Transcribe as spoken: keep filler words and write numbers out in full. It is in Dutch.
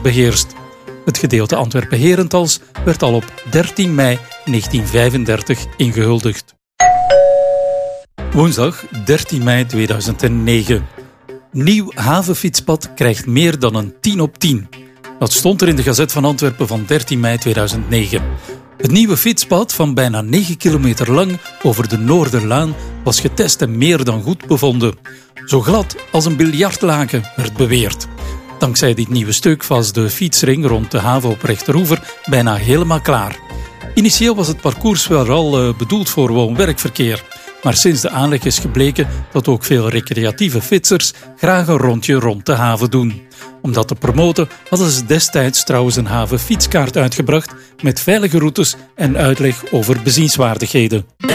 beheerst. Het gedeelte Antwerpen-Herentals werd al op dertien mei negentien vijfendertig ingehuldigd. Woensdag dertien mei tweeduizend negen. Nieuw havenfietspad krijgt meer dan een tien op tien. Dat stond er in de Gazet van Antwerpen van dertien mei tweeduizend negen. Het nieuwe fietspad van bijna negen kilometer lang over de Noorderlaan was getest en meer dan goed bevonden. Zo glad als een biljartlaken werd beweerd. Dankzij dit nieuwe stuk was de fietsring rond de haven op Rechteroever bijna helemaal klaar. Initieel was het parcours vooral bedoeld voor woon-werkverkeer. Maar sinds de aanleg is gebleken dat ook veel recreatieve fietsers graag een rondje rond de haven doen. Om dat te promoten hadden ze destijds trouwens een havenfietskaart uitgebracht met veilige routes en uitleg over bezienswaardigheden.